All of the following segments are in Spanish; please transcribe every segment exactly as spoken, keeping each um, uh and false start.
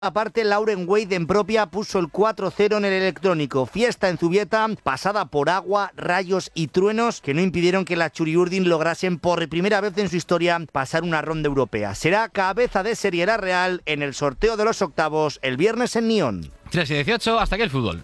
Aparte, Lauren Wade en propia puso el cuatro cero en el electrónico. Fiesta en Zubieta, pasada por agua, rayos y truenos que no impidieron que las Txuri-Urdin lograsen por primera vez en su historia pasar una ronda europea. Será cabeza de serie la Real en el sorteo de los octavos el viernes en Nyon. tres y dieciocho, hasta aquí el fútbol.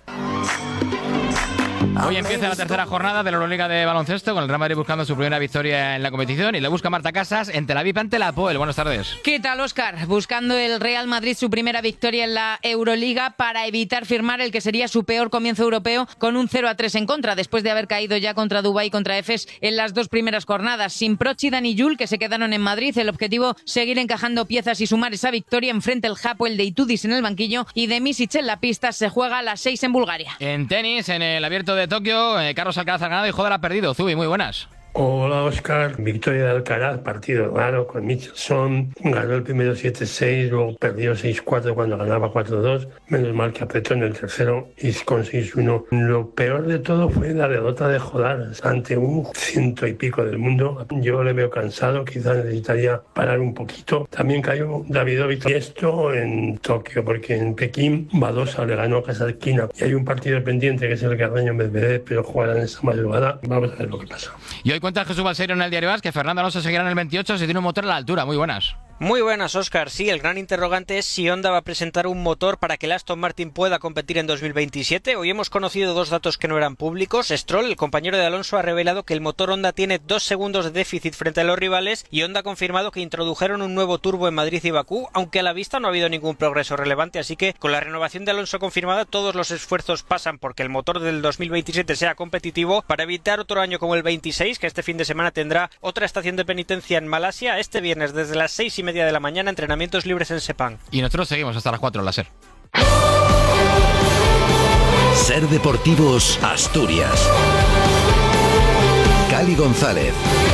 Hoy empieza la tercera jornada de la Euroliga de baloncesto, con el Real Madrid buscando su primera victoria en la competición, y le busca Marta Casas en Tel Aviv ante la Apoel. Buenas tardes. ¿Qué tal, Óscar? Buscando el Real Madrid su primera victoria en la Euroliga para evitar firmar el que sería su peor comienzo europeo, con un cero a tres en contra, después de haber caído ya contra Dubái y contra Efes en las dos primeras jornadas. Sin Prochi, Dani Jul, que se quedaron en Madrid, el objetivo seguir encajando piezas y sumar esa victoria. Enfrente el Hapoel de Itudis en el banquillo y de Misic en la pista. Se juega a las seis en Bulgaria. En tenis, en el Abierto de Tokio, eh, Carlos Alcaraz ha ganado y Joder ha perdido. Zubi, muy buenas. Hola, Óscar. Victoria de Alcaraz, partido raro con Michelson. Ganó el primero siete seis, luego perdió seis cuatro cuando ganaba cuatro dos. Menos mal que apretó en el tercero y con seis uno. Lo peor de todo fue la derrota de Joder ante un ciento y pico del mundo. Yo le veo cansado, quizás necesitaría parar un poquito. También cayó Davidovich. Y esto en Tokio, porque en Pekín Badosa le ganó a Kasatkina. Y hay un partido pendiente que es el Carreño Medvedev, pero jugarán esa madrugada. Vamos a ver lo que pasa. Y hoy cuenta Jesús Balseiro en el Diario As que Fernando Alonso seguirá en el veintiocho si tiene un motor a la altura. Muy buenas. Muy buenas, Óscar. Sí, el gran interrogante es si Honda va a presentar un motor para que el Aston Martin pueda competir en dos mil veintisiete. Hoy hemos conocido dos datos que no eran públicos. Stroll, el compañero de Alonso, ha revelado que el motor Honda tiene dos segundos de déficit frente a los rivales, y Honda ha confirmado que introdujeron un nuevo turbo en Madrid y Bakú, aunque a la vista no ha habido ningún progreso relevante, así que con la renovación de Alonso confirmada, todos los esfuerzos pasan porque el motor del dos mil veintisiete sea competitivo para evitar otro año como el veintiséis, que este fin de semana tendrá otra estación de penitencia en Malasia. Este viernes desde las seis y media de la mañana, entrenamientos libres en Sepang. Y nosotros seguimos hasta las cuatro en la SER. SER Deportivos Asturias. Cali González.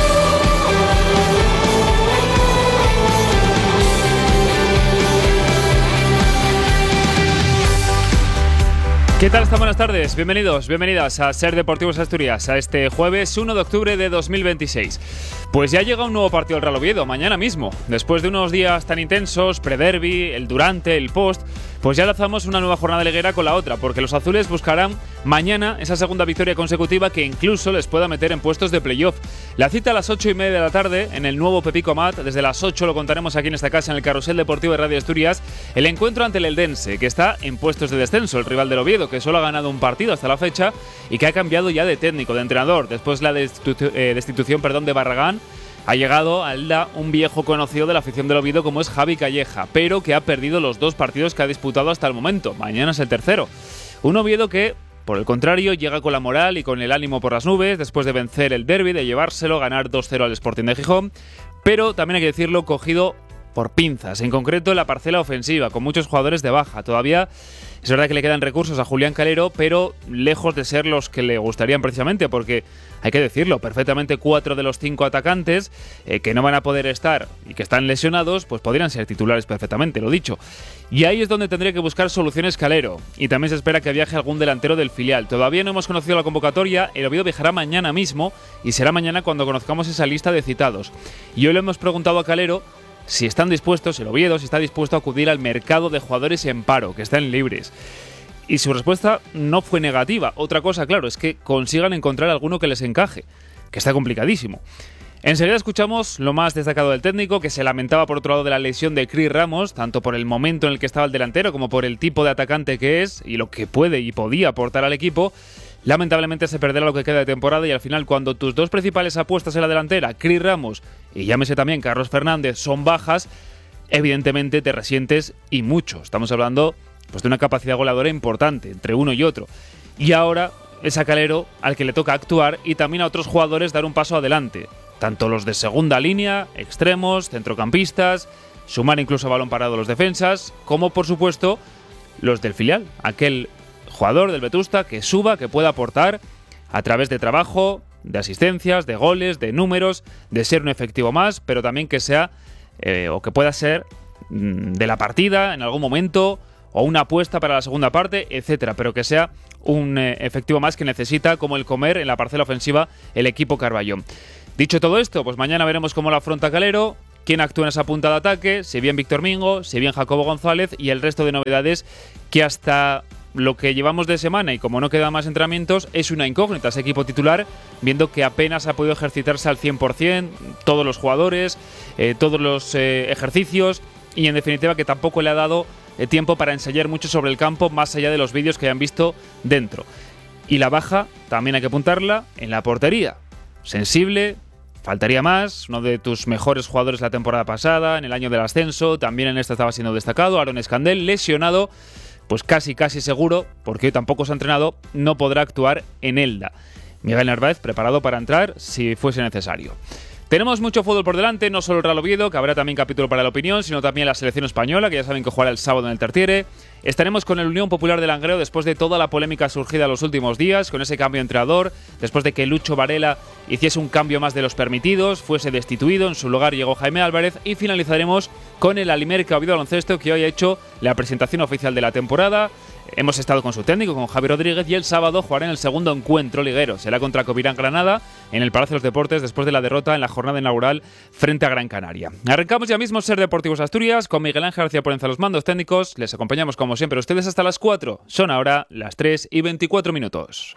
¿Qué tal? Están buenas tardes, bienvenidos, bienvenidas a SER Deportivos Asturias, a este jueves uno de octubre de dos mil veintiséis. Pues ya llega un nuevo partido del Real Oviedo, mañana mismo. Después de unos días tan intensos, prederby, el durante, el post, pues ya lanzamos una nueva jornada liguera con la otra, porque los azules buscarán mañana esa segunda victoria consecutiva que incluso les pueda meter en puestos de playoff. La cita a las ocho y media de la tarde en el nuevo Pepico Amat. Desde las ocho lo contaremos aquí en esta casa, en el Carrusel Deportivo de Radio Asturias, el encuentro ante el Eldense, que está en puestos de descenso, el rival del Oviedo, que solo ha ganado un partido hasta la fecha y que ha cambiado ya de técnico, de entrenador. Después de la destitu- eh, destitución perdón, de Barragán, ha llegado a Elda un viejo conocido de la afición del Oviedo como es Javi Calleja, pero que ha perdido los dos partidos que ha disputado hasta el momento. Mañana es el tercero. Un Oviedo que, por el contrario, llega con la moral y con el ánimo por las nubes después de vencer el derbi, de llevárselo, ganar dos cero al Sporting de Gijón, pero también hay que decirlo, cogido por pinzas, en concreto en la parcela ofensiva, con muchos jugadores de baja. Todavía es verdad que le quedan recursos a Julián Calero, pero lejos de ser los que le gustarían precisamente, porque hay que decirlo, perfectamente cuatro de los cinco atacantes eh, que no van a poder estar y que están lesionados, pues podrían ser titulares perfectamente, lo dicho. Y ahí es donde tendría que buscar soluciones Calero, y también se espera que viaje algún delantero del filial. Todavía no hemos conocido la convocatoria, el Oviedo viajará mañana mismo, y será mañana cuando conozcamos esa lista de citados. Y hoy le hemos preguntado a Calero si están dispuestos, el Oviedo, si está dispuesto a acudir al mercado de jugadores en paro, que están libres. Y su respuesta no fue negativa. Otra cosa, claro, es que consigan encontrar alguno que les encaje, que está complicadísimo. Enseguida escuchamos lo más destacado del técnico, que se lamentaba por otro lado de la lesión de Chris Ramos, tanto por el momento en el que estaba el delantero como por el tipo de atacante que es y lo que puede y podía aportar al equipo. Lamentablemente se perderá lo que queda de temporada, y al final, cuando tus dos principales apuestas en la delantera, Chris Ramos y llámese también Carlos Fernández, son bajas, evidentemente te resientes y mucho. Estamos hablando pues de una capacidad goleadora importante entre uno y otro. Y ahora es a Calero al que le toca actuar, y también a otros jugadores dar un paso adelante. Tanto los de segunda línea, extremos, centrocampistas, sumar incluso a balón parado los defensas, como por supuesto los del filial, aquel jugador del Vetusta que suba, que pueda aportar a través de trabajo, de asistencias, de goles, de números, de ser un efectivo más, pero también que sea eh, o que pueda ser mmm, de la partida en algún momento, o una apuesta para la segunda parte, etcétera, pero que sea un eh, efectivo más que necesita, como el comer en la parcela ofensiva, el equipo Carballón. Dicho todo esto, pues mañana veremos cómo lo afronta Calero, quién actúa en esa punta de ataque, si bien Víctor Mingo, si bien Jacobo González y el resto de novedades que hasta lo que llevamos de semana y como no quedan más entrenamientos es una incógnita ese equipo titular, viendo que apenas ha podido ejercitarse al cien por cien todos los jugadores, eh, todos los eh, ejercicios y en definitiva que tampoco le ha dado eh, tiempo para ensayar mucho sobre el campo más allá de los vídeos que hayan visto dentro. Y la baja también hay que apuntarla en la portería. Sensible, faltaría más, uno de tus mejores jugadores la temporada pasada, en el año del ascenso, también en esta estaba siendo destacado, Aaron Escandel, lesionado, pues casi casi seguro, porque hoy tampoco se ha entrenado, no podrá actuar en Elda. Miguel Narváez preparado para entrar si fuese necesario. Tenemos mucho fútbol por delante, no solo el Real Oviedo, que habrá también capítulo para la opinión, sino también la selección española, que ya saben que jugará el sábado en el Tartiere. Estaremos con el Unión Popular de Langreo después de toda la polémica surgida los últimos días, con ese cambio de entrenador, después de que Lucho Varela hiciese un cambio más de los permitidos, fuese destituido, en su lugar llegó Jaime Álvarez, y finalizaremos con el Alimerca Oviedo Baloncesto, que hoy ha hecho la presentación oficial de la temporada. Hemos estado con su técnico, con Javier Rodríguez, y el sábado jugará en el segundo encuentro liguero. Será contra Covirán Granada en el Palacio de los Deportes después de la derrota en la jornada inaugural frente a Gran Canaria. Arrancamos ya mismo Ser Deportivos Asturias con Miguel Ángel García Porenza los mandos técnicos. Les acompañamos como siempre ustedes hasta las cuatro. Son ahora las tres y veinticuatro minutos.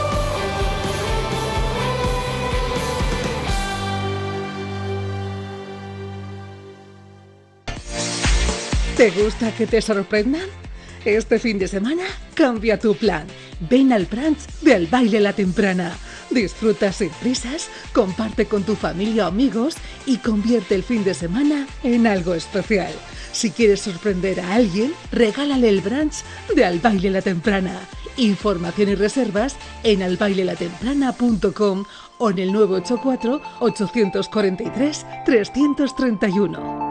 ¿Te gusta que te sorprendan? Este fin de semana, cambia tu plan. Ven al brunch de Al Baile La Temprana. Disfruta sin prisas, comparte con tu familia o amigos y convierte el fin de semana en algo especial. Si quieres sorprender a alguien, regálale el brunch de Al Baile La Temprana. Información y reservas en al baile la temprana punto com o en el nueve ocho cuatro, ocho cuatro tres, tres tres uno.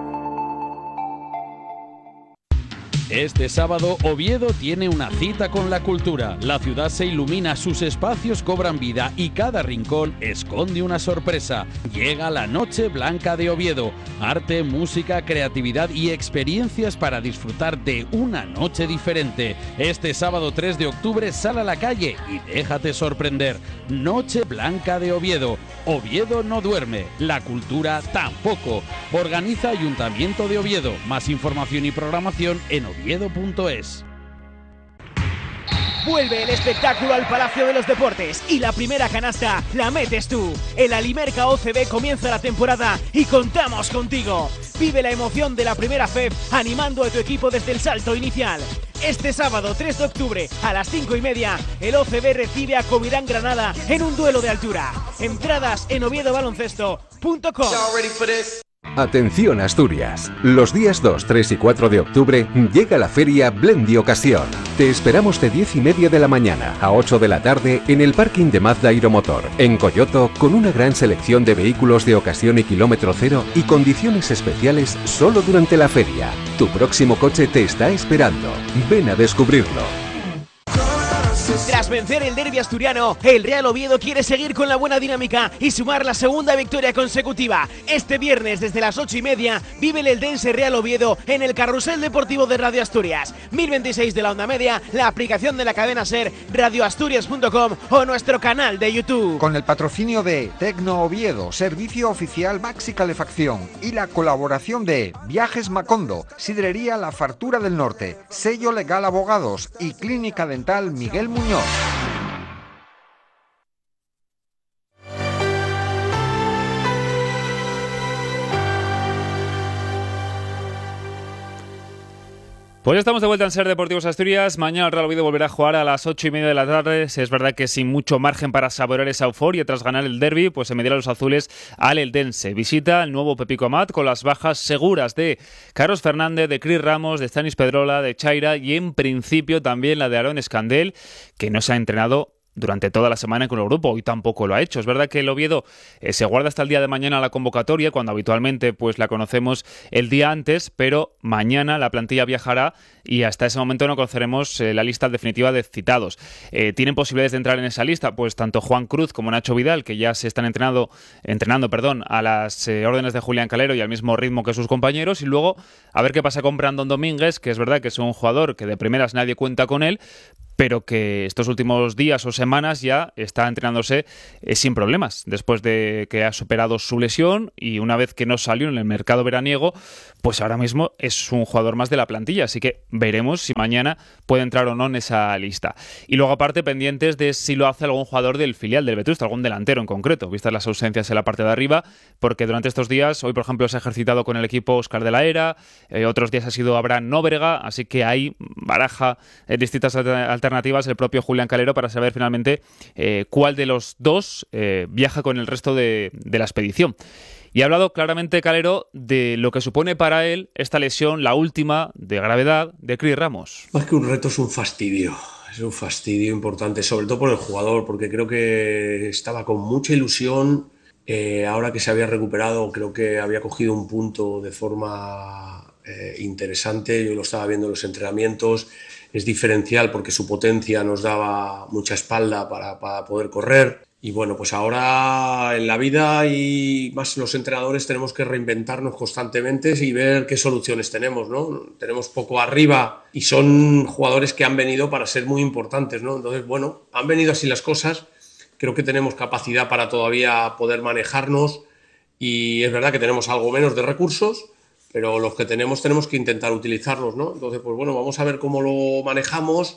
Este sábado, Oviedo tiene una cita con la cultura. La ciudad se ilumina, sus espacios cobran vida y cada rincón esconde una sorpresa. Llega la Noche Blanca de Oviedo. Arte, música, creatividad y experiencias para disfrutar de una noche diferente. Este sábado tres de octubre sal a la calle y déjate sorprender. Noche Blanca de Oviedo. Oviedo no duerme, la cultura tampoco. Organiza Ayuntamiento de Oviedo. Más información y programación en oviedo punto es. Vuelve el espectáculo al Palacio de los Deportes y la primera canasta la metes tú. El Alimerca O C B comienza la temporada y contamos contigo. Vive la emoción de la primera F E P animando a tu equipo desde el salto inicial. Este sábado tres de octubre a las cinco y media el O C B recibe a Covirán Granada en un duelo de altura. Entradas en oviedo baloncesto punto com. Atención Asturias, los días dos, tres y cuatro de octubre llega la feria Blendi Ocasión. Te esperamos de diez y media de la mañana a ocho de la tarde en el parking de Mazda Aeromotor, en Coyoto, con una gran selección de vehículos de ocasión y kilómetro cero y condiciones especiales solo durante la feria. Tu próximo coche te está esperando. Ven a descubrirlo. Tras vencer el derbi asturiano, el Real Oviedo quiere seguir con la buena dinámica y sumar la segunda victoria consecutiva. Este viernes desde las ocho y media vive el Eldense Real Oviedo en el Carrusel Deportivo de Radio Asturias. mil veintiséis de la onda media, la aplicación de la cadena SER, radio asturias punto com o nuestro canal de YouTube. Con el patrocinio de Tecno Oviedo, servicio oficial Maxi Calefacción, y la colaboración de Viajes Macondo, Sidrería La Fartura del Norte, Sello Legal Abogados y Clínica Dental Miguel Muñoz. Pues ya estamos de vuelta en Ser Deportivos Asturias. Mañana el Real Oviedo volverá a jugar a las ocho y media de la tarde. Es verdad que sin mucho margen para saborear esa euforia tras ganar el derbi, pues se medirá los azules al Eldense. Visita el nuevo Pepico Amat con las bajas seguras de Carlos Fernández, de Cris Ramos, de Stanis Pedrola, de Chaira y en principio también la de Aaron Escandel, que no se ha entrenado durante toda la semana con el grupo. Hoy tampoco lo ha hecho. Es verdad que el Oviedo eh, se guarda hasta el día de mañana la convocatoria, cuando habitualmente pues la conocemos el día antes, pero mañana la plantilla viajará y hasta ese momento no conoceremos eh, la lista definitiva de citados. Eh, ¿Tienen posibilidades de entrar en esa lista? Pues tanto Juan Cruz como Nacho Vidal, que ya se están entrenando, entrenando perdón, a las eh, órdenes de Julián Calero y al mismo ritmo que sus compañeros, y luego a ver qué pasa con Brandon Domínguez, que es verdad que es un jugador que de primeras nadie cuenta con él, pero que estos últimos días o semanas ya está entrenándose eh, sin problemas, después de que ha superado su lesión y una vez que no salió en el mercado veraniego, pues ahora mismo es un jugador más de la plantilla, así que veremos si mañana puede entrar o no en esa lista. Y luego aparte pendientes de si lo hace algún jugador del filial del Vetusta, algún delantero en concreto, vistas las ausencias en la parte de arriba, porque durante estos días, hoy por ejemplo se ha ejercitado con el equipo Óscar de la Era, eh, otros días ha sido Abraham Nóbrega, así que hay baraja eh, distintas alternativas alternativas el propio Julián Calero para saber finalmente eh, cuál de los dos eh, viaja con el resto de, de la expedición. Y ha hablado claramente Calero de lo que supone para él esta lesión, la última de gravedad de Cris Ramos. Más que un reto es un fastidio, es un fastidio importante, sobre todo por el jugador, porque creo que estaba con mucha ilusión, eh, ahora que se había recuperado creo que había cogido un punto de forma eh, interesante, yo lo estaba viendo en los entrenamientos. Es diferencial porque su potencia nos daba mucha espalda para, para poder correr. Y bueno, pues ahora en la vida y más los entrenadores tenemos que reinventarnos constantemente y ver qué soluciones tenemos, ¿no? Tenemos poco arriba y son jugadores que han venido para ser muy importantes, ¿no? Entonces, bueno, han venido así las cosas. Creo que tenemos capacidad para todavía poder manejarnos y es verdad que tenemos algo menos de recursos, pero los que tenemos tenemos que intentar utilizarlos, ¿no? Entonces, pues bueno, vamos a ver cómo lo manejamos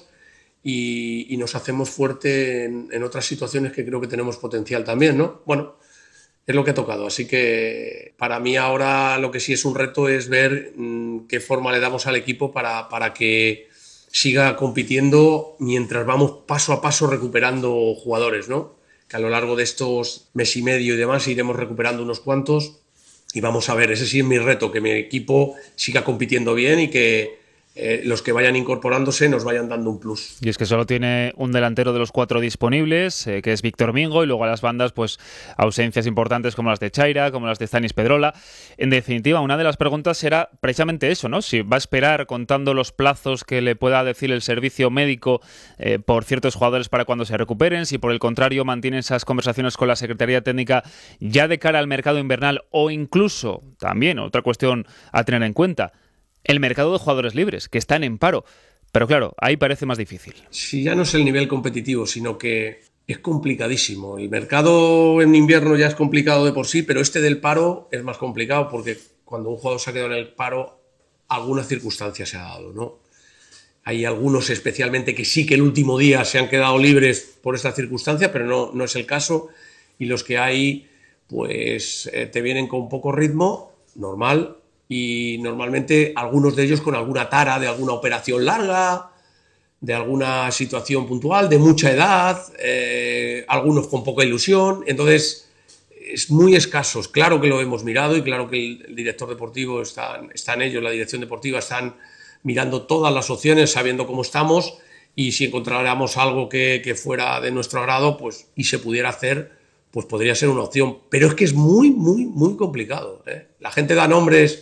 y, y nos hacemos fuerte en, en otras situaciones que creo que tenemos potencial también, ¿no? Bueno, es lo que ha tocado, así que para mí ahora lo que sí es un reto es ver mmm, qué forma le damos al equipo para, para que siga compitiendo mientras vamos paso a paso recuperando jugadores, ¿no? Que a lo largo de estos mes y medio y demás iremos recuperando unos cuantos. Y vamos a ver, ese sí es mi reto, que mi equipo siga compitiendo bien y que eh, los que vayan incorporándose nos vayan dando un plus. Y es que solo tiene un delantero de los cuatro disponibles, eh, que es Víctor Mingo, y luego a las bandas, pues ausencias importantes como las de Chaira, como las de Stanis Pedrola. En definitiva, una de las preguntas era precisamente eso, ¿no? Si va a esperar contando los plazos que le pueda decir el servicio médico eh, por ciertos jugadores para cuando se recuperen, si por el contrario mantiene esas conversaciones con la Secretaría Técnica ya de cara al mercado invernal o incluso, también, otra cuestión a tener en cuenta, el mercado de jugadores libres, que están en paro. Pero claro, ahí parece más difícil. Si ya no es el nivel competitivo, sino que es complicadísimo. El mercado en invierno ya es complicado de por sí, pero este del paro es más complicado porque cuando un jugador se ha quedado en el paro, alguna circunstancia se ha dado, ¿no? Hay algunos especialmente que sí que el último día se han quedado libres por esta circunstancia, pero no, no es el caso. Y los que hay, pues eh, te vienen con poco ritmo, normal, y normalmente algunos de ellos con alguna tara de alguna operación larga, de alguna situación puntual, de mucha edad, eh, algunos con poca ilusión. Entonces es muy escasos. Claro que lo hemos mirado y claro que el, el director deportivo está, está en ello, la dirección deportiva están mirando todas las opciones, sabiendo cómo estamos, y si encontráramos algo que, que fuera de nuestro agrado, pues, y se pudiera hacer, pues podría ser una opción. Pero es que es muy, muy, muy complicado, ¿eh? La gente da nombres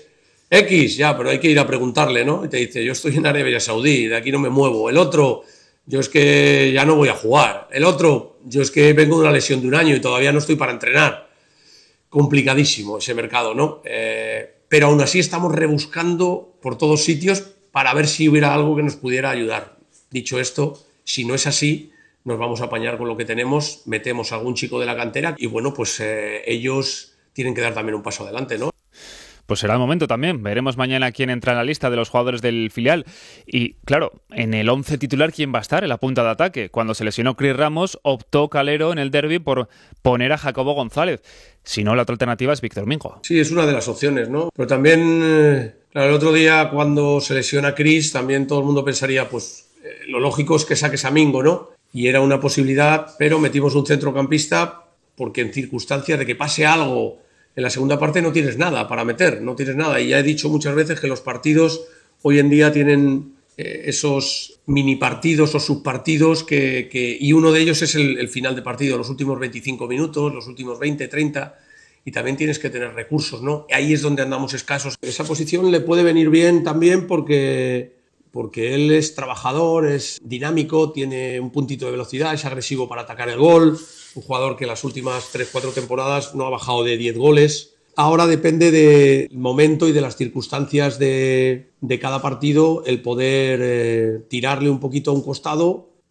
X, ya, pero hay que ir a preguntarle, ¿no? Y te dice, yo estoy en Arabia Saudí, de aquí no me muevo. El otro, yo es que ya no voy a jugar. El otro, yo es que vengo de una lesión de un año y todavía no estoy para entrenar. Complicadísimo ese mercado, ¿no? Eh, pero aún así estamos rebuscando por todos sitios para ver si hubiera algo que nos pudiera ayudar. Dicho esto, si no es así, nos vamos a apañar con lo que tenemos, metemos a algún chico de la cantera y bueno, pues eh, ellos tienen que dar también un paso adelante, ¿no? Pues será el momento también. Veremos mañana quién entra en la lista de los jugadores del filial. Y, claro, en el once titular, ¿quién va a estar en la punta de ataque? Cuando se lesionó Cris Ramos, optó Calero en el derbi por poner a Jacobo González. Si no, la otra alternativa es Víctor Mingo. Sí, es una de las opciones, ¿no? Pero también, eh, claro, el otro día cuando se lesiona Cris, también todo el mundo pensaría, pues, eh, lo lógico es que saques a Mingo, ¿no? Y era una posibilidad, pero metimos un centrocampista porque en circunstancias de que pase algo en la segunda parte no tienes nada para meter, no tienes nada. Y ya he dicho muchas veces que los partidos hoy en día tienen eh, esos mini partidos o subpartidos que, que, y uno de ellos es el, el final de partido, los últimos veinticinco minutos, los últimos veinte, treinta, y también tienes que tener recursos, ¿no? Ahí es donde andamos escasos. Esa posición le puede venir bien también porque, porque él es trabajador, es dinámico, tiene un puntito de velocidad, es agresivo para atacar el gol. Un jugador que las últimas tres cuatro temporadas no ha bajado de diez goles. Ahora depende del momento y de las circunstancias de, de cada partido el poder eh, tirarle un poquito a un costado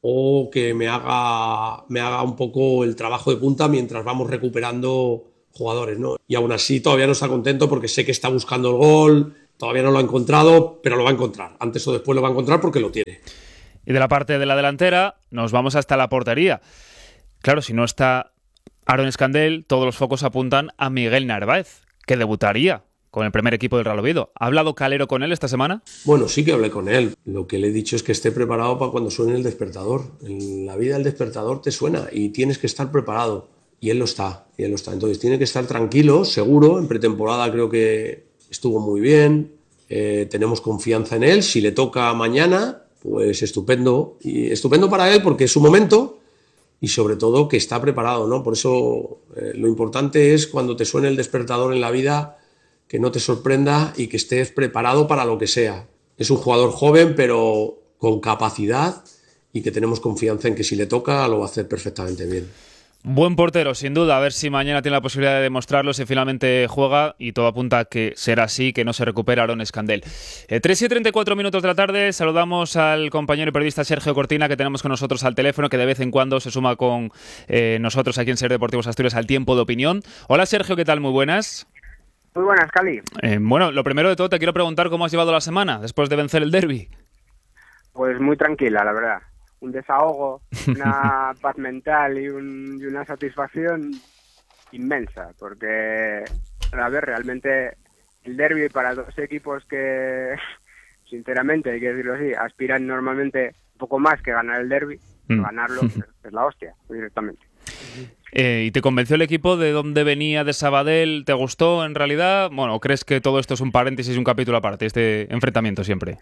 o que me haga, me haga un poco el trabajo de punta mientras vamos recuperando jugadores, ¿no? Y aún así todavía no está contento porque sé que está buscando el gol, todavía no lo ha encontrado, pero lo va a encontrar. Antes o después lo va a encontrar porque lo tiene. Y de la parte de la delantera nos vamos hasta la portería. Claro, si no está Aaron Scandell, todos los focos apuntan a Miguel Narváez, que debutaría con el primer equipo del Real Oviedo. ¿Ha hablado Calero con él esta semana? Bueno, sí que hablé con él. Lo que le he dicho es que esté preparado para cuando suene el despertador. En la vida el despertador te suena y tienes que estar preparado. Y él lo está, y él lo está. Entonces tiene que estar tranquilo, seguro. En pretemporada creo que estuvo muy bien. Eh, tenemos confianza en él. Si le toca mañana, pues estupendo. Y estupendo para él porque es su momento y sobre todo que está preparado, ¿no? Por eso eh, lo importante es cuando te suene el despertador en la vida, que no te sorprenda y que estés preparado para lo que sea. Es un jugador joven, pero con capacidad y que tenemos confianza en que si le toca lo va a hacer perfectamente bien. Buen portero, sin duda. A ver si mañana tiene la posibilidad de demostrarlo, si finalmente juega, y todo apunta a que será así, que no se recupera Aaron Scandell. Eh, tres y treinta y cuatro minutos de la tarde, saludamos al compañero y periodista Sergio Cortina, que tenemos con nosotros al teléfono, que de vez en cuando se suma con eh, nosotros aquí en Ser Deportivos Asturias al Tiempo de Opinión. Hola Sergio, ¿qué tal? Muy buenas. Muy buenas, Cali. Eh, bueno, lo primero de todo te quiero preguntar cómo has llevado la semana después de vencer el derbi. Pues muy tranquila, la verdad. Un desahogo, una paz mental y, un, y una satisfacción inmensa, porque, a ver, realmente el derbi para dos equipos que, sinceramente, hay que decirlo así, aspiran normalmente un poco más que ganar el derbi, mm. ganarlo es, es la hostia, directamente. Eh, ¿Y te convenció el equipo de dónde venía, de Sabadell? ¿Te gustó en realidad? Bueno, ¿o crees que todo esto es un paréntesis y un capítulo aparte, este enfrentamiento siempre?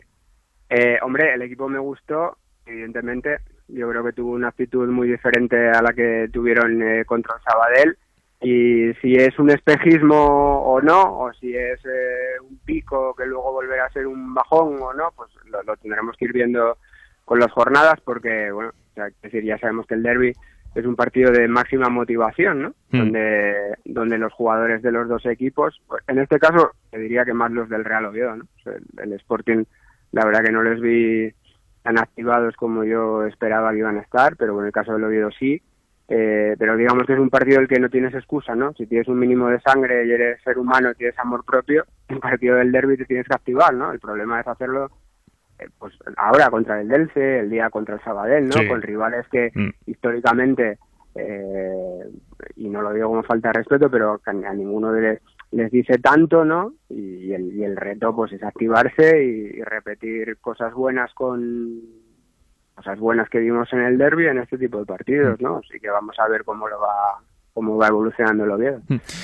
Eh, hombre, el equipo me gustó, evidentemente. Yo creo que tuvo una actitud muy diferente a la que tuvieron eh, contra el Sabadell. Y si es un espejismo o no, o si es eh, un pico que luego volverá a ser un bajón o no, pues lo, lo tendremos que ir viendo con las jornadas, porque, bueno, o sea, es decir, ya sabemos que el derbi es un partido de máxima motivación, ¿no? Mm. Donde donde los jugadores de los dos equipos, pues, en este caso, te diría que más los del Real Oviedo, ¿no? O sea, el, el Sporting, la verdad que no les vi tan activados como yo esperaba que iban a estar, pero en el caso del Oviedo sí. Eh, pero digamos que es un partido del que no tienes excusa, ¿no? Si tienes un mínimo de sangre y eres ser humano y tienes amor propio, un partido del derbi te tienes que activar, ¿no? El problema es hacerlo eh, pues ahora contra el Delce, el día contra el Sabadell, ¿no? Sí. Con rivales que mm. históricamente, eh, y no lo digo como falta de respeto, pero a, a ninguno les, les dice tanto, ¿no? Y, y, el, y el reto pues es activarse y, y repetir cosas buenas con... cosas buenas que vimos en el derbi en este tipo de partidos, ¿no? Así que vamos a ver cómo lo va cómo va evolucionando el Oviedo.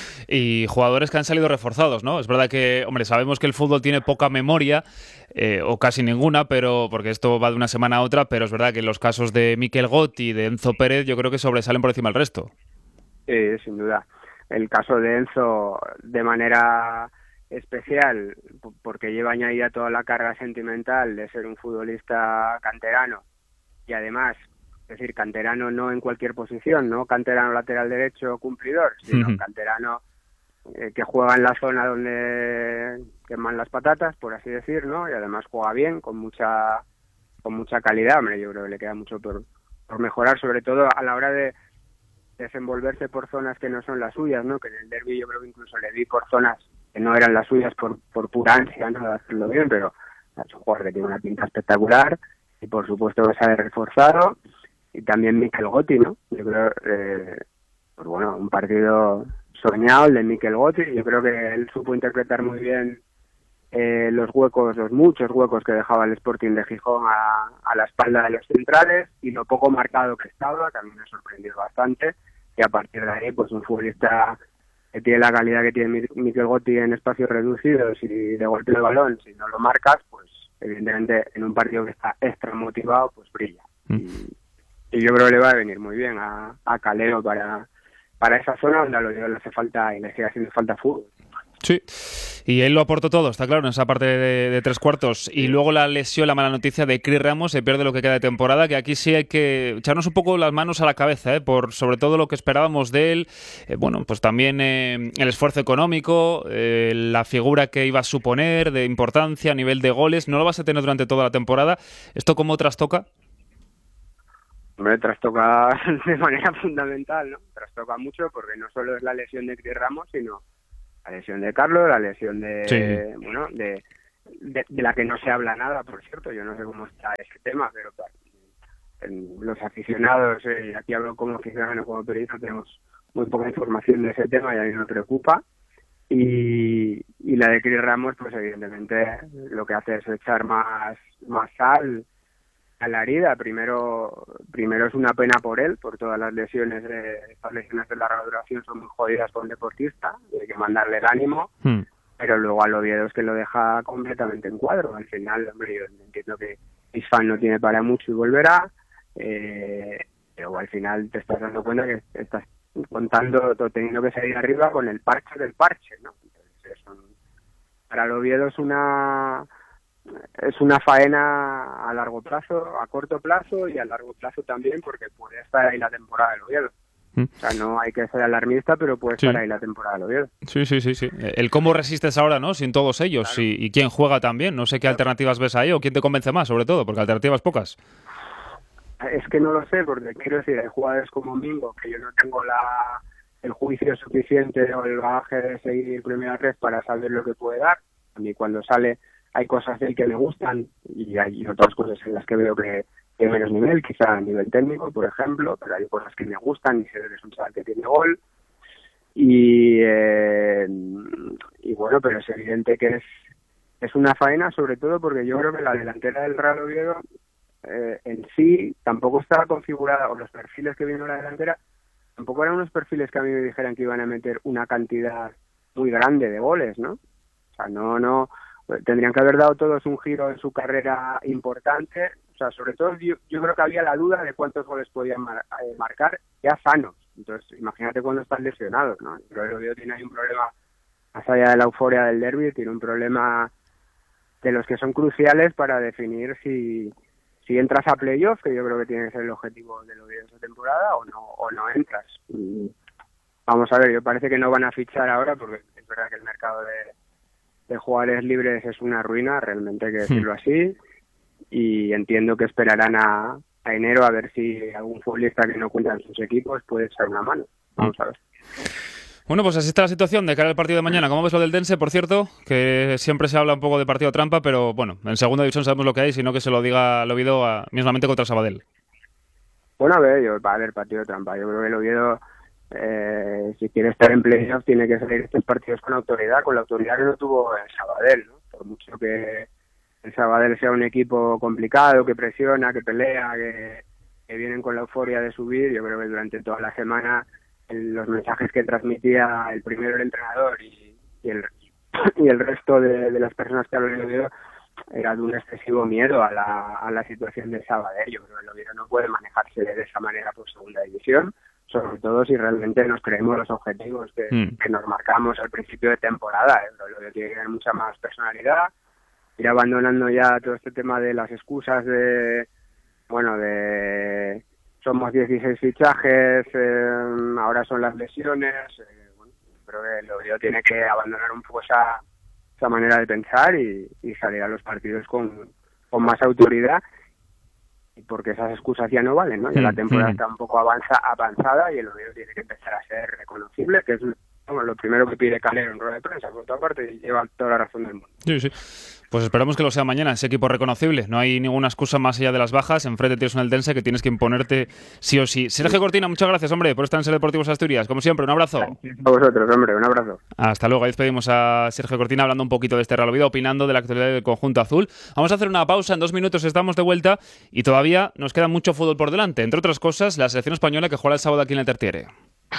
Y jugadores que han salido reforzados, ¿no? Es verdad que, hombre, sabemos que el fútbol tiene poca memoria, eh, o casi ninguna, pero porque esto va de una semana a otra, pero es verdad que los casos de Mikel Gott y de Enzo Pérez yo creo que sobresalen por encima del resto. Sí, sin duda. El caso de Enzo, de manera especial, porque lleva añadida toda la carga sentimental de ser un futbolista canterano, y además, es decir, canterano no en cualquier posición, no canterano lateral derecho cumplidor, sino uh-huh. canterano eh, que juega en la zona donde queman las patatas, por así decir, ¿no? Y además juega bien, con mucha con mucha calidad. Hombre, yo creo que le queda mucho por, por mejorar, sobre todo a la hora de desenvolverse por zonas que no son las suyas, ¿no? Que en el derbi yo creo que incluso le vi por zonas que no eran las suyas por, por pura ansia, ¿no? De hacerlo bien, pero es un jugador que tiene una pinta espectacular. Y por supuesto que sale reforzado, y también Mikel Gotti, ¿no? Yo creo, eh, pues bueno, un partido soñado el de Mikel Gotti. Yo creo que él supo interpretar muy bien eh, los huecos, los muchos huecos que dejaba el Sporting de Gijón a, a la espalda de los centrales, y lo poco marcado que estaba, que a mí me ha sorprendido bastante, y a partir de ahí, pues un futbolista que tiene la calidad que tiene Mikel Gotti en espacios reducidos y de golpe de balón, si no lo marcas, pues evidentemente en un partido que está extra motivado, pues brilla. Mm. Y, y yo creo que le va a venir muy bien a, a Calero para, para esa zona donde a lo le hace falta y le sigue haciendo falta fútbol. Sí, y él lo aportó todo, está claro, en esa parte de, de tres cuartos. Y luego la lesión, la mala noticia de Cris Ramos, se pierde lo que queda de temporada, que aquí sí hay que echarnos un poco las manos a la cabeza, ¿eh? Por sobre todo lo que esperábamos de él. Eh, bueno, pues también eh, el esfuerzo económico, eh, la figura que iba a suponer de importancia a nivel de goles. ¿No lo vas a tener durante toda la temporada? ¿Esto cómo trastoca? Hombre, trastoca de manera fundamental, ¿no? Trastoca mucho porque no solo es la lesión de Cris Ramos, sino la lesión de Carlos, la lesión de, sí. bueno, de, de, de la que no se habla nada, por cierto. Yo no sé cómo está ese tema, pero claro, en los aficionados, eh, aquí hablo como aficionado, como periodista, tenemos muy poca información de ese tema y a mí me preocupa. Y, y la de Cris Ramos, pues evidentemente lo que hace es echar más, más sal a la herida. Primero, primero es una pena por él, por todas las lesiones, de, estas lesiones de larga duración son muy jodidas para un deportista, hay que mandarle el ánimo, hmm. pero luego al Oviedo es que lo deja completamente en cuadro. Al final, hombre, yo entiendo que Isfán no tiene para mucho y volverá, eh, pero al final te estás dando cuenta que estás contando, teniendo que salir arriba con el parche del parche, ¿no? Entonces, es un, para el Oviedo es una es una faena a largo plazo, a corto plazo y a largo plazo también, porque puede estar ahí la temporada del Oviedo. Mm. O sea, no hay que ser alarmista, pero puede sí. estar ahí la temporada del Oviedo. Sí, sí, sí, sí. El cómo resistes ahora, ¿no? Sin todos ellos, claro. y, y quién juega también. No sé qué claro. alternativas ves ahí o quién te convence más, sobre todo, porque alternativas pocas. Es que no lo sé, porque quiero decir, hay jugadores como Mingo, que yo no tengo la el juicio suficiente o el bagaje de seguir primera red para saber lo que puede dar. A mí cuando sale hay cosas de él que me gustan y hay otras cosas en las que veo que tiene menos nivel, quizá a nivel técnico, por ejemplo, pero hay cosas que me gustan y sé que es un chaval que tiene gol. Y, eh, y bueno, pero es evidente que es, es una faena, sobre todo porque yo creo que la delantera del Real Oviedo eh, en sí tampoco estaba configurada, o los perfiles que vino la delantera, tampoco eran unos perfiles que a mí me dijeran que iban a meter una cantidad muy grande de goles, ¿no? O sea, no, no... Tendrían que haber dado todos un giro en su carrera importante. O sea, sobre todo yo, yo creo que había la duda de cuántos goles podían mar, eh, marcar ya sanos. Entonces, imagínate cuando están lesionados, ¿no? Pero el Oviedo tiene ahí un problema, más allá de la euforia del derbi, tiene un problema de los que son cruciales para definir si, si entras a playoff, que yo creo que tiene que ser el objetivo del Oviedo esta temporada, o no, o no entras. Y vamos a ver, yo parece que no van a fichar ahora, porque es verdad que el mercado de de jugadores libres es una ruina, realmente hay que decirlo hmm. así, y entiendo que esperarán a, a enero a ver si algún futbolista que no cuenta en sus equipos puede echar una mano. Vamos a ver. Bueno, pues así está la situación de cara al partido de mañana. ¿Cómo ves lo del Dense, por cierto? Que siempre se habla un poco de partido trampa, pero bueno, en segunda división sabemos lo que hay, sino que se lo diga el Oviedo a, mismamente contra Sabadell. Bueno, a ver, yo, va a haber partido trampa. Yo creo que el Oviedo, Eh, si quiere estar en playoff, tiene que salir estos partidos con autoridad, con la autoridad que no tuvo el Sabadell, ¿no? Por mucho que el Sabadell sea un equipo complicado, que presiona, que pelea, que, que vienen con la euforia de subir, yo creo que durante toda la semana el, los mensajes que transmitía el primero el entrenador y, y, el, y el resto de, de las personas que hablan del Oviedo era de un excesivo miedo a la, a la situación del Sabadell. Yo creo que el Oviedo no puede manejarse de esa manera por segunda división, sobre todo si realmente nos creemos los objetivos que, mm. que nos marcamos al principio de temporada. Lo que tiene que tener mucha más personalidad, ir abandonando ya todo este tema de las excusas de, bueno, de somos dieciséis fichajes, eh, ahora son las lesiones. Eh, bueno, creo que el Oviedo tiene que abandonar un poco esa, esa manera de pensar y, y salir a los partidos con, con más autoridad, porque esas excusas ya no valen, ¿no? Ya la temporada está un poco avanza, avanzada y el Oviedo tiene que empezar a ser reconocible, que es bueno, lo primero que pide Calero en rueda de prensa, por otra parte, y lleva toda la razón del mundo. Sí, sí. Pues esperamos que lo sea mañana, ese equipo reconocible. No hay ninguna excusa más allá de las bajas. Enfrente tienes un Eldense que tienes que imponerte sí o sí. Sergio Cortina, muchas gracias, hombre, por estar en Ser Deportivos Asturias. Como siempre, un abrazo. A vosotros, hombre, un abrazo. Hasta luego. Ahí despedimos a Sergio Cortina hablando un poquito de este Real Oviedo, opinando de la actualidad del conjunto azul. Vamos a hacer una pausa, en dos minutos estamos de vuelta y todavía nos queda mucho fútbol por delante. Entre otras cosas, la selección española que jugará el sábado aquí en el Tertiere.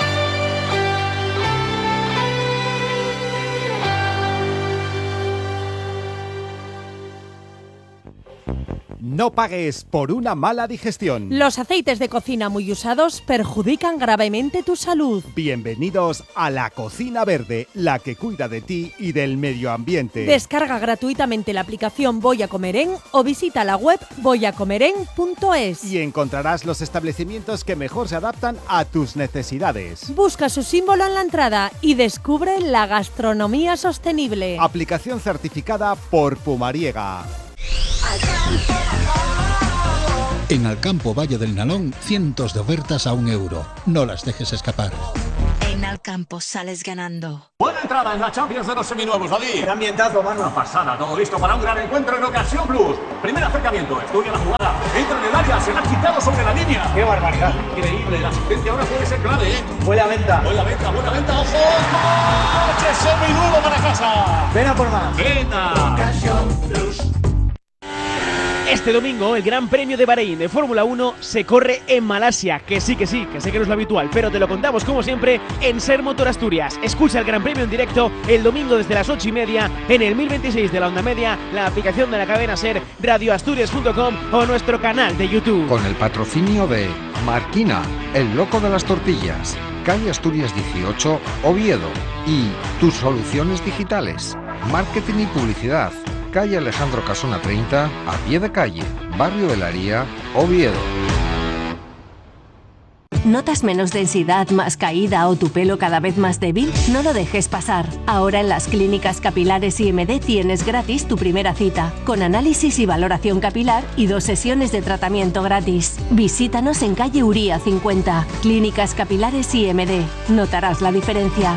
No pagues por una mala digestión. Los aceites de cocina muy usados perjudican gravemente tu salud. Bienvenidos a La Cocina Verde, la que cuida de ti y del medio ambiente. Descarga gratuitamente la aplicación Voy a Comer En o visita la web voy a comer en punto es. Y encontrarás los establecimientos que mejor se adaptan a tus necesidades. Busca su símbolo en la entrada y descubre la gastronomía sostenible. Aplicación certificada por Pumariega. En Alcampo Valle del Nalón, cientos de ofertas a un euro. No las dejes escapar. En Alcampo sales ganando. Buena entrada en la Champions de los seminuevos, David. Qué ambientazo, mano. Una pasada, todo listo para un gran encuentro en Ocasión Plus. Primer acercamiento, estudia la jugada. Entra en el área, se la ha quitado sobre la línea. Qué barbaridad. Increíble, la asistencia ahora puede ser clave, ¿eh? Buena venta. Buena venta, buena venta, ojo. ¡Coche seminuevo para casa! Ven a por más. Venga. Ocasión Plus. Este domingo el Gran Premio de Bahrein de Fórmula uno se corre en Malasia, que sí, que sí, que sé que no es lo habitual, pero te lo contamos como siempre en Ser Motor Asturias. Escucha el Gran Premio en directo el domingo desde las ocho y media en el mil veintiséis de la onda media, la aplicación de la cadena Ser, radio asturias punto com o nuestro canal de YouTube. Con el patrocinio de Marquina, el loco de las tortillas, calle Asturias dieciocho, Oviedo, y Tus Soluciones Digitales, marketing y publicidad, calle Alejandro Casona treinta, a pie de calle, barrio de Laría, Oviedo. ¿Notas menos densidad, más caída o tu pelo cada vez más débil? No lo dejes pasar. Ahora en las clínicas capilares I M D tienes gratis tu primera cita, con análisis y valoración capilar y dos sesiones de tratamiento gratis. Visítanos en calle Uría cincuenta, Clínicas Capilares I M D. Notarás la diferencia.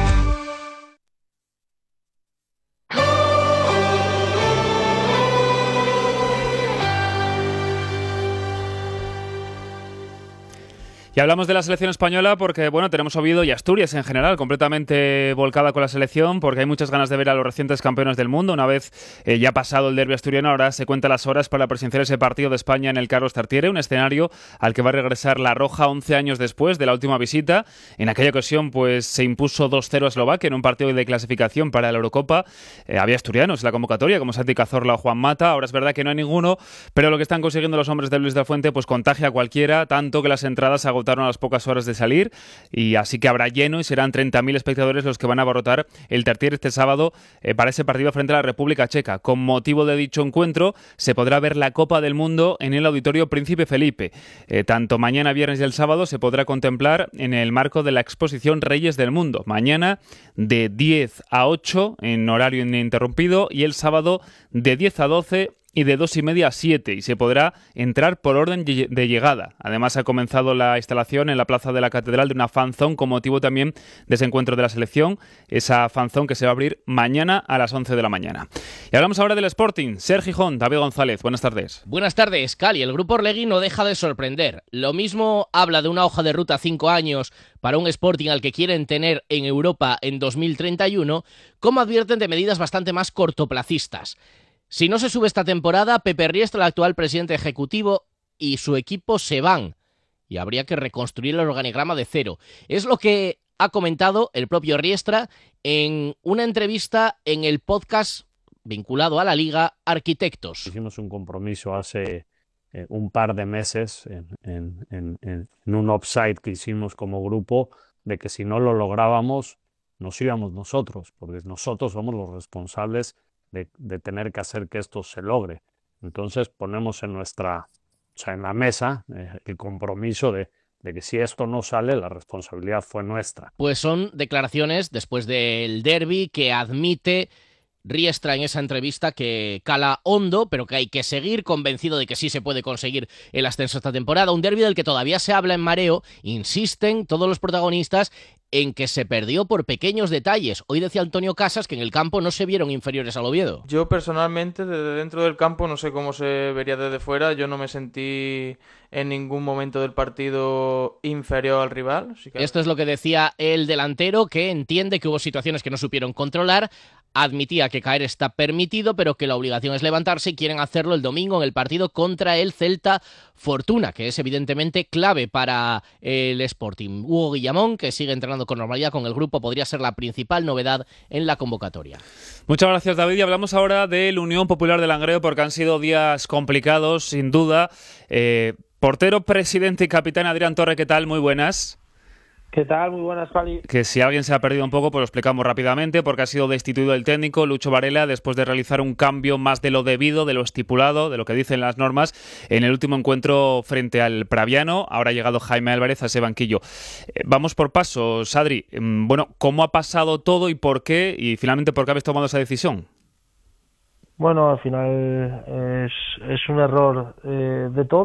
Y hablamos de la selección española porque, bueno, tenemos Oviedo y Asturias en general completamente volcada con la selección, porque hay muchas ganas de ver a los recientes campeones del mundo. Una vez eh, ya pasado el derbi asturiano, ahora se cuentan las horas para presenciar ese partido de España en el Carlos Tartiere, un escenario al que va a regresar la Roja once años después de la última visita. En aquella ocasión, pues se impuso dos cero a Eslovaquia en un partido de clasificación para la Eurocopa. Eh, había asturianos en la convocatoria, como Santi Cazorla o Juan Mata. Ahora es verdad que no hay ninguno, pero lo que están consiguiendo los hombres de Luis de la Fuente pues contagia a cualquiera, tanto que las entradas agotaron a las pocas horas de salir, y así que habrá lleno y serán treinta mil espectadores los que van a abarrotar el Tartiere este sábado eh, para ese partido frente a la República Checa. Con motivo de dicho encuentro se podrá ver la Copa del Mundo en el Auditorio Príncipe Felipe. Eh, tanto mañana viernes y el sábado se podrá contemplar en el marco de la exposición Reyes del Mundo. Mañana de diez a ocho en horario ininterrumpido y el sábado de diez a doce y de dos y media a siete, y se podrá entrar por orden de llegada. Además, ha comenzado la instalación en la Plaza de la Catedral de una fanzone con motivo también de ese encuentro de la selección, esa fanzone que se va a abrir mañana a las once de la mañana. Y hablamos ahora del Sporting. Ser Gijón, David González, buenas tardes. Buenas tardes, Cali. El grupo Orlegui no deja de sorprender. Lo mismo habla de una hoja de ruta cinco años para un Sporting al que quieren tener en Europa en dos mil treinta y uno, como advierten de medidas bastante más cortoplacistas. Si no se sube esta temporada, Pepe Riestra, el actual presidente ejecutivo, y su equipo se van, y habría que reconstruir el organigrama de cero. Es lo que ha comentado el propio Riestra en una entrevista en el podcast vinculado a la Liga Arquitectos. Hicimos un compromiso hace eh, un par de meses en, en, en, en un offsite que hicimos como grupo, de que si no lo lográbamos, nos íbamos nosotros, porque nosotros somos los responsables De, de tener que hacer que esto se logre. Entonces ponemos en nuestra, o sea, en la mesa eh, el compromiso de, de que si esto no sale, la responsabilidad fue nuestra. Pues son declaraciones después del derbi que admite Riestra en esa entrevista, que cala hondo, pero que hay que seguir, convencido de que sí se puede conseguir el ascenso esta temporada. Un derbi del que todavía se habla en mareo, insisten todos los protagonistas en que se perdió por pequeños detalles. Hoy decía Antonio Casas que en el campo no se vieron inferiores al Oviedo. Yo personalmente, desde dentro del campo, no sé cómo se vería desde fuera, yo no me sentí en ningún momento del partido inferior al rival. Así que... Esto es lo que decía el delantero, que entiende que hubo situaciones que no supieron controlar. Admitía que caer está permitido, pero que la obligación es levantarse, y quieren hacerlo el domingo en el partido contra el Celta Fortuna, que es evidentemente clave para el Sporting. Hugo Guillamón, que sigue entrenando con normalidad con el grupo, podría ser la principal novedad en la convocatoria. Muchas gracias, David. Y hablamos ahora del Unión Popular de Langreo, porque han sido días complicados, sin duda. Eh, portero, presidente y capitán Adrián Torre, ¿qué tal? Muy buenas. ¿Qué tal? Muy buenas, Fali. Que si alguien se ha perdido un poco, pues lo explicamos rápidamente, porque ha sido destituido el técnico Lucho Varela después de realizar un cambio más de lo debido, de lo estipulado, de lo que dicen las normas, en el último encuentro frente al Praviano. Ahora ha llegado Jaime Álvarez a ese banquillo. Eh, vamos por pasos, Adri. Bueno, ¿cómo ha pasado todo y por qué? Y finalmente, ¿por qué habéis tomado esa decisión? Bueno, al final es, es un error eh, de todos,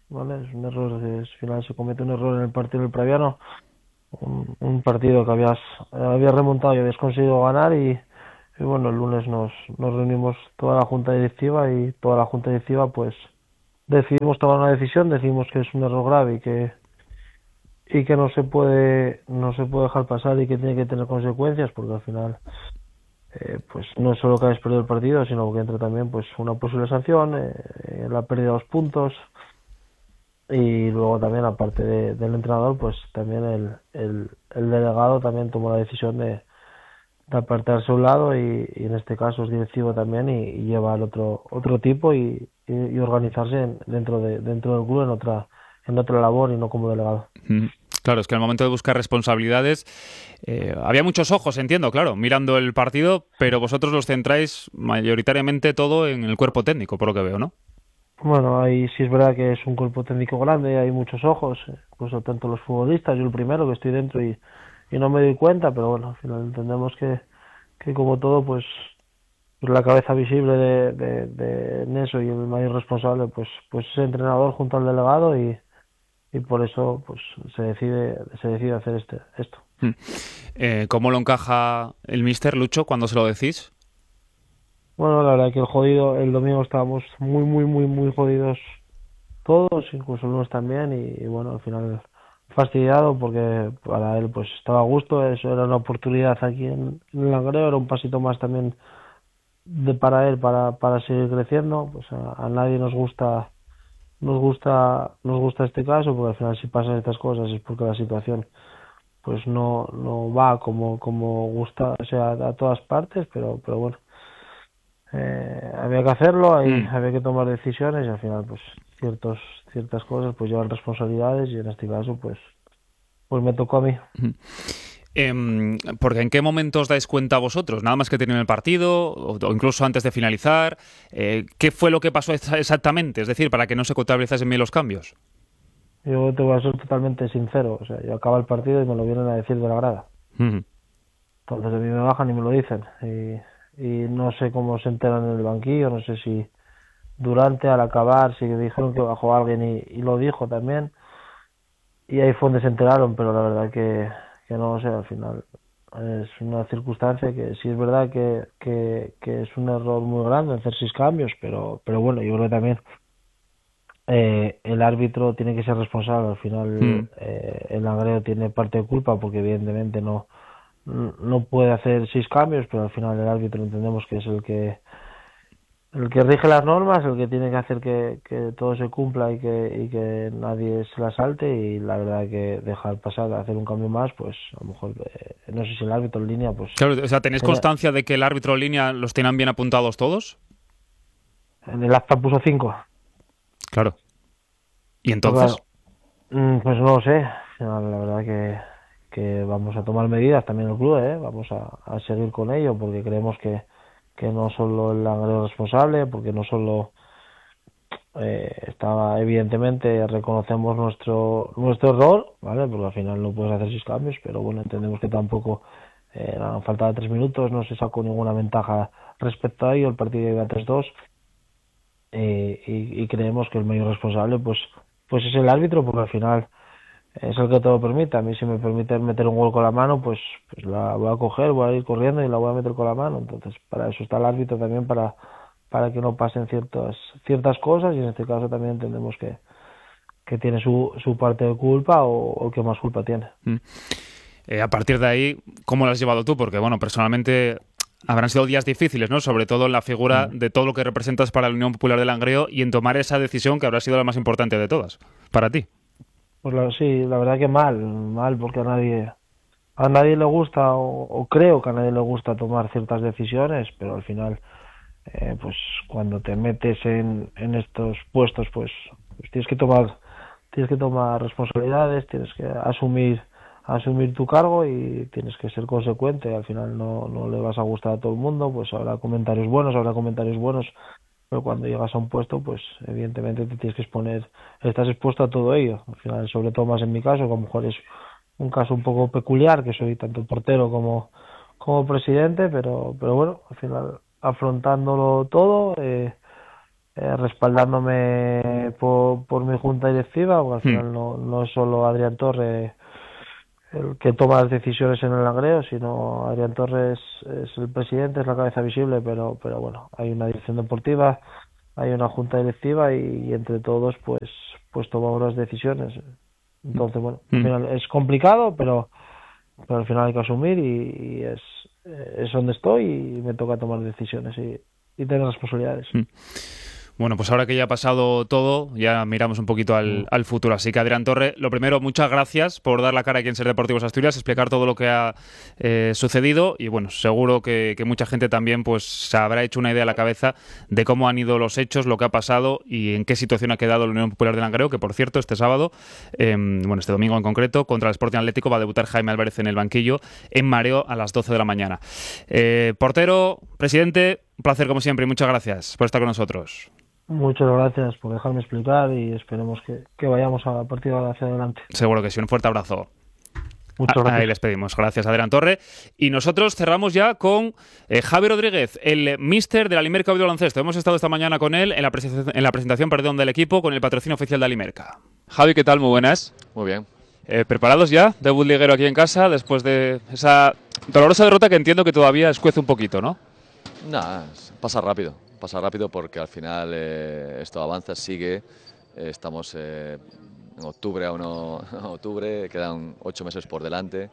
¿vale? Es un error, que al final se comete un error en el partido del Praviano, un, un partido que habías, habías remontado y habías conseguido ganar y, y bueno, el lunes nos, nos reunimos toda la junta directiva y toda la junta directiva pues decidimos tomar una decisión, decimos que es un error grave y que y que no se puede no se puede dejar pasar y que tiene que tener consecuencias, porque al final eh, pues no es solo que hayas perdido el partido, sino que entra también pues una posible sanción, eh, la pérdida de dos puntos y luego también, aparte de, del entrenador, pues también el, el, el delegado también tomó la decisión de, de apartarse a un lado y, y en este caso es directivo también y, y lleva el otro otro tipo y, y, y organizarse en, dentro de dentro del club en otra en otra labor y no como delegado. Mm. Claro, es que al momento de buscar responsabilidades eh, había muchos ojos, entiendo, claro, mirando el partido, pero vosotros los centráis mayoritariamente todo en el cuerpo técnico, por lo que veo, ¿no? Bueno, ahí sí es verdad que es un cuerpo técnico grande, hay muchos ojos, incluso tanto los futbolistas, yo el primero que estoy dentro y, y no me doy cuenta, pero bueno, al final entendemos que, que como todo, pues la cabeza visible de, de, de Neso y el mayor responsable, pues, pues es el entrenador junto al delegado y y por eso pues se decide se decide hacer este esto. Mm. Eh, ¿Cómo lo encaja el míster, Lucho, cuando se lo decís? Bueno, la verdad que el jodido, el domingo estábamos muy, muy, muy, muy jodidos todos, incluso el lunes también, y, y bueno, al final fastidiado porque para él pues estaba a gusto, eso era una oportunidad aquí en, en el Langreo, era un pasito más también de para él, para, para seguir creciendo, pues a, a nadie nos gusta nos gusta nos gusta este caso, porque al final si pasan estas cosas es porque la situación pues no no va como como gusta, o sea, a todas partes, pero pero bueno, eh, había que hacerlo, ahí mm. había que tomar decisiones y al final pues ciertos ciertas cosas pues llevan responsabilidades y en este caso pues pues me tocó a mí. Mm. Eh, porque ¿en qué momento os dais cuenta vosotros? Nada más que terminó el partido o, o incluso antes de finalizar, eh, ¿qué fue lo que pasó exactamente? Es decir, para que no se contabilizasen bien los cambios. Yo te voy a ser totalmente sincero, o sea, yo acabo el partido y me lo vienen a decir de la grada. Uh-huh. Entonces a mí me bajan y me lo dicen y, y no sé cómo se enteran en el banquillo, no sé si durante, al acabar, si dijeron que bajó alguien y, y lo dijo también y ahí fue donde se enteraron, pero la verdad que que no sé, al final es una circunstancia que sí es verdad que, que, que es un error muy grande hacer seis cambios, pero pero bueno, yo creo que también eh, el árbitro tiene que ser responsable, al final mm. eh, el Langreo tiene parte de culpa porque evidentemente no no puede hacer seis cambios, pero al final el árbitro entendemos que es el que el que rige las normas, el que tiene que hacer que, que todo se cumpla y que, y que nadie se la salte, y la verdad que dejar pasar, hacer un cambio más, pues a lo mejor, eh, no sé si el árbitro en línea, pues... Claro, o sea, ¿tenéis constancia de que el árbitro en línea los tenían bien apuntados todos? En el acta puso cinco. Claro. ¿Y entonces? Claro, pues no lo sé, la verdad que, que vamos a tomar medidas también el club, ¿eh? Vamos a, a seguir con ello, porque creemos que que no solo el Langreo responsable, porque no solo eh, estaba, evidentemente reconocemos nuestro nuestro error, ¿vale? Porque al final no puedes hacer seis cambios, pero bueno, entendemos que tampoco eh, faltaba tres minutos, no se sacó ninguna ventaja respecto a ello, el partido iba tres dos eh, y, y creemos que el mayor responsable pues pues es el árbitro, porque al final es el que te lo permite. A mí si me permite meter un gol con la mano, pues, pues la voy a coger, voy a ir corriendo y la voy a meter con la mano. Entonces, para eso está el árbitro también, para para que no pasen ciertas ciertas cosas, y en este caso también entendemos que, que tiene su, su parte de culpa o, o que más culpa tiene. Mm. Eh, a partir de ahí, ¿cómo lo has llevado tú? Porque, bueno, personalmente habrán sido días difíciles, ¿no? Sobre todo en la figura mm. de todo lo que representas para la Unión Popular de Langreo y en tomar esa decisión que habrá sido la más importante de todas, para ti. Pues la, sí, la verdad que mal, mal porque a nadie a nadie le gusta o, o creo que a nadie le gusta tomar ciertas decisiones, pero al final eh, pues cuando te metes en, en estos puestos pues, pues tienes que tomar tienes que tomar responsabilidades, tienes que asumir asumir tu cargo y tienes que ser consecuente. Al final no, no le vas a gustar a todo el mundo, pues habrá comentarios buenos, habrá comentarios buenos, pero cuando llegas a un puesto, pues evidentemente te tienes que exponer, estás expuesto a todo ello. Al final, sobre todo más en mi caso, que a lo mejor es un caso un poco peculiar, que soy tanto portero como, como presidente, pero pero bueno, al final afrontándolo todo, eh, eh, respaldándome por, por mi junta directiva, porque al final no, no es solo Adrián Torre el que toma las decisiones en el Langreo, sino Adrián Torres es el presidente, es la cabeza visible, pero pero bueno, hay una dirección deportiva, hay una junta directiva y, y entre todos pues pues tomamos las decisiones. Entonces, bueno, al final es complicado, pero pero al final hay que asumir y, y es es donde estoy y me toca tomar decisiones y, y tener responsabilidades. Bueno, pues ahora que ya ha pasado todo, ya miramos un poquito al, al futuro. Así que, Adrián Torre, lo primero, muchas gracias por dar la cara aquí en Ser Deportivos Asturias, explicar todo lo que ha eh, sucedido y, bueno, seguro que, que mucha gente también pues se habrá hecho una idea a la cabeza de cómo han ido los hechos, lo que ha pasado y en qué situación ha quedado la Unión Popular de Langreo, que, por cierto, este sábado, eh, bueno, este domingo en concreto, contra el Sporting Atlético va a debutar Jaime Álvarez en el banquillo en mareo a las doce de la mañana. Eh, portero, presidente, un placer como siempre y muchas gracias por estar con nosotros. Muchas gracias por dejarme explicar y esperemos que, que vayamos a partir de hacia adelante. Seguro que sí, un fuerte abrazo. Muchas gracias. Ahí les pedimos. Gracias, Adrián Torre. Y nosotros cerramos ya con eh, Javi Rodríguez, el míster del Alimerca de baloncesto. Hemos estado esta mañana con él en la, presen- en la presentación perdón, del equipo con el patrocinio oficial de Alimerca. Javi, ¿qué tal? Muy buenas. Muy bien. Eh, ¿Preparados ya? Debut liguero aquí en casa después de esa dolorosa derrota que entiendo que todavía escuece un poquito, ¿no? Nada, pasa rápido. Pasa rápido porque al final eh, esto avanza, sigue. Eh, estamos eh, en octubre, aún no, octubre, quedan ocho meses por delante.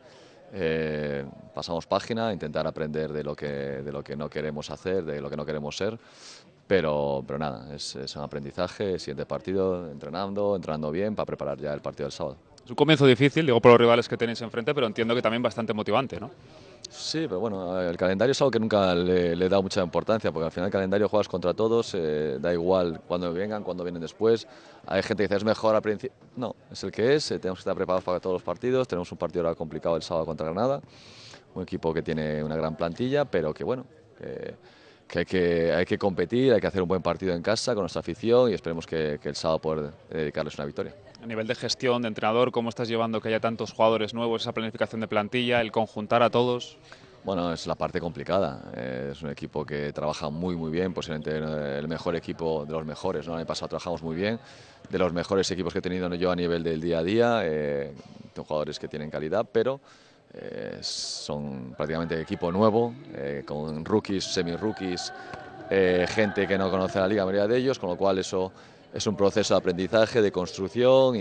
Eh, pasamos página, intentar aprender de lo que de lo que no queremos hacer, de lo que no queremos ser. Pero, pero nada, es, es un aprendizaje. Siguiente partido, entrenando, entrenando bien para preparar ya el partido del sábado. Es un comienzo difícil, digo por los rivales que tenéis enfrente, pero entiendo que también bastante motivante, ¿no? Sí, pero bueno, el calendario es algo que nunca le, le he dado mucha importancia, porque al final el calendario juegas contra todos, eh, da igual cuando vengan, cuando vienen después. Hay gente que dice es mejor al principio. No, es el que es, eh, tenemos que estar preparados para todos los partidos. Tenemos un partido ahora complicado el sábado contra Granada, un equipo que tiene una gran plantilla, pero que bueno, que, que, hay, que hay que competir, hay que hacer un buen partido en casa con nuestra afición y esperemos que, que el sábado poder dedicarles una victoria. A nivel de gestión, de entrenador, ¿cómo estás llevando que haya tantos jugadores nuevos, esa planificación de plantilla, el conjuntar a todos? Bueno, es la parte complicada. Eh, es un equipo que trabaja muy, muy bien, posiblemente el mejor equipo de los mejores, ¿no? El año pasado trabajamos muy bien, de los mejores equipos que he tenido yo a nivel del día a día. Eh, tengo jugadores que tienen calidad, pero eh, son prácticamente equipo nuevo, eh, con rookies, semi-rookies, eh, gente que no conoce la liga, la mayoría de ellos, con lo cual eso es un proceso de aprendizaje, de construcción y,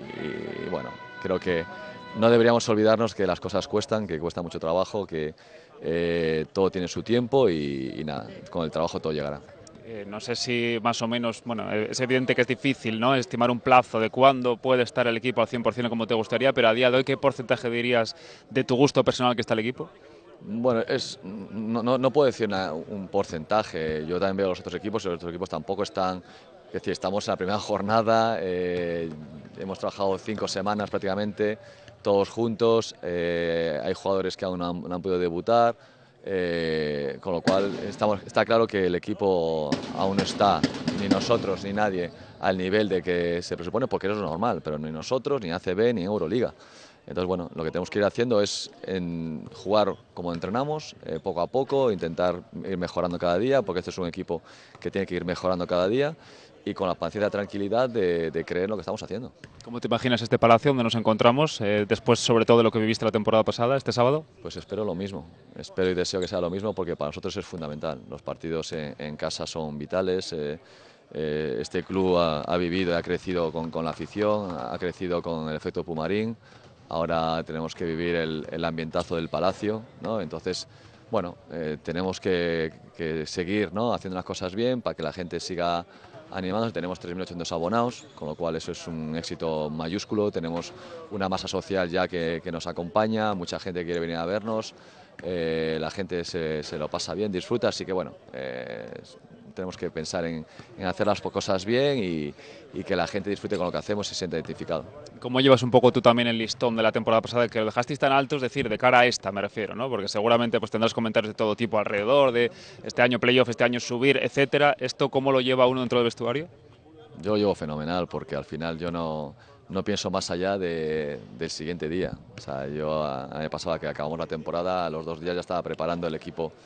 y bueno, creo que no deberíamos olvidarnos que las cosas cuestan, que cuesta mucho trabajo, que eh, todo tiene su tiempo y, y nada, con el trabajo todo llegará. Eh, no sé si más o menos, bueno, es evidente que es difícil, ¿no?, estimar un plazo de cuándo puede estar el equipo al cien por ciento como te gustaría, pero a día de hoy, ¿qué porcentaje dirías de tu gusto personal que está el equipo? Bueno, es, no, no, no puedo decir una, un porcentaje. Yo también veo los otros equipos y los otros equipos tampoco están. Es decir, estamos en la primera jornada, eh, hemos trabajado cinco semanas prácticamente, todos juntos, eh, hay jugadores que aún no han, no han podido debutar, eh, con lo cual estamos, está claro que el equipo aún no está, ni nosotros ni nadie, al nivel de que se presupone, porque eso es normal, pero ni nosotros, ni A C B, ni Euroliga. Entonces, bueno, lo que tenemos que ir haciendo es en jugar como entrenamos, eh, poco a poco, intentar ir mejorando cada día, porque este es un equipo que tiene que ir mejorando cada día y con la paciencia y la tranquilidad de, de creer en lo que estamos haciendo. ¿Cómo te imaginas este palacio donde nos encontramos, eh, después sobre todo de lo que viviste la temporada pasada, este sábado? Pues espero lo mismo, espero y deseo que sea lo mismo, porque para nosotros es fundamental. Los partidos en, en casa son vitales. Eh, eh, este club ha, ha vivido y ha crecido con, con la afición, ha crecido con el efecto Pumarín. Ahora tenemos que vivir el, el ambientazo del palacio, ¿no? Entonces, bueno, eh, tenemos que, que seguir, ¿no?, haciendo las cosas bien para que la gente siga animándonos. Tenemos tres mil ochocientos abonados, con lo cual eso es un éxito mayúsculo. Tenemos una masa social ya que, que nos acompaña, mucha gente quiere venir a vernos, eh, la gente se, se lo pasa bien, disfruta, así que bueno, eh, tenemos que pensar en, en hacer las cosas bien y, y que la gente disfrute con lo que hacemos y se sienta identificado. ¿Cómo llevas un poco tú también el listón de la temporada pasada, que lo dejasteis tan alto, es decir, de cara a esta me refiero, ¿no? Porque seguramente pues tendrás comentarios de todo tipo alrededor, de este año playoff, este año subir, etcétera. ¿Esto cómo lo lleva uno dentro del vestuario? Yo lo llevo fenomenal, porque al final yo no, no pienso más allá de, del siguiente día. O sea, yo a, a mí me pasaba que acabamos la temporada, a los dos días ya estaba preparando el equipo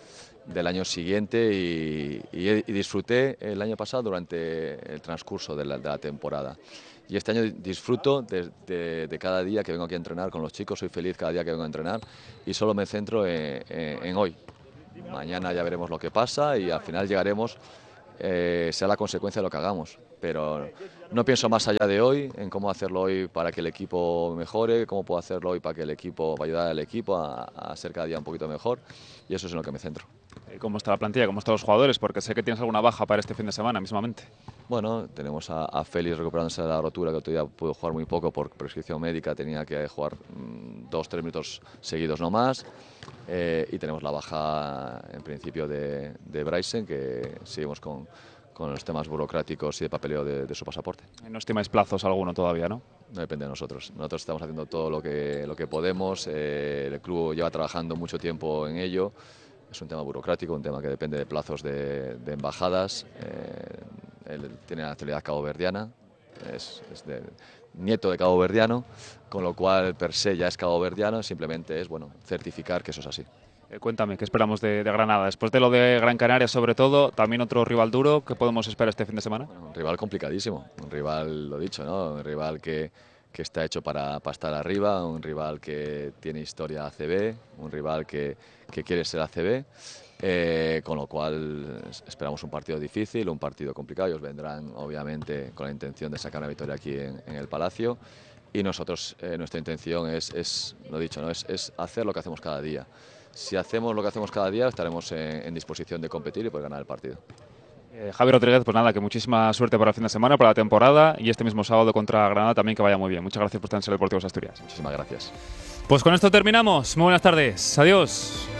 del año siguiente y, y, y disfruté el año pasado durante el transcurso de la, de la temporada. Y este año disfruto de, de, de cada día que vengo aquí a entrenar con los chicos, soy feliz cada día que vengo a entrenar y solo me centro en, en, en hoy. Mañana ya veremos lo que pasa y al final llegaremos, eh, sea la consecuencia de lo que hagamos. Pero no pienso más allá de hoy, en cómo hacerlo hoy para que el equipo mejore, cómo puedo hacerlo hoy para que el equipo, para ayudar al equipo a, a ser cada día un poquito mejor, y eso es en lo que me centro. ¿Cómo está la plantilla? ¿Cómo están los jugadores? Porque sé que tienes alguna baja para este fin de semana mismamente. Bueno, tenemos a, a Félix recuperándose de la rotura, que todavía pudo jugar muy poco por prescripción médica, tenía que jugar mmm, dos, tres minutos seguidos no más. Eh, y tenemos la baja, en principio, de, de Bryson, que seguimos con, con los temas burocráticos y de papeleo de, de su pasaporte. No estimáis plazos alguno todavía, ¿no? No depende de nosotros. Nosotros estamos haciendo todo lo que, lo que podemos. Eh, el club lleva trabajando mucho tiempo en ello. Es un tema burocrático, un tema que depende de plazos de, de embajadas. Eh, él tiene la nacionalidad caboverdiana, es, es de, nieto de caboverdiano, con lo cual per se ya es caboverdiano, simplemente es bueno certificar que eso es así. Eh, cuéntame, ¿qué esperamos de, de Granada? Después de lo de Gran Canaria, sobre todo, también otro rival duro, ¿qué podemos esperar este fin de semana? Bueno, un rival complicadísimo, un rival, lo dicho, ¿no? Un rival que, que está hecho para, para estar arriba, un rival que tiene historia A C B, un rival que, que quiere ser A C B. Eh, con lo cual esperamos un partido difícil, un partido complicado. Ellos vendrán obviamente con la intención de sacar una victoria aquí en, en el Palacio y nosotros, eh, nuestra intención es, es lo dicho, ¿no? es, es hacer lo que hacemos cada día. Si hacemos lo que hacemos cada día estaremos en, en disposición de competir y poder ganar el partido. Eh, Javi Rodríguez, pues nada, que muchísima suerte para el fin de semana, para la temporada y este mismo sábado contra Granada también que vaya muy bien. Muchas gracias por estar en Ser Deportivos Asturias. Muchísimas gracias. Pues con esto terminamos. Muy buenas tardes. Adiós.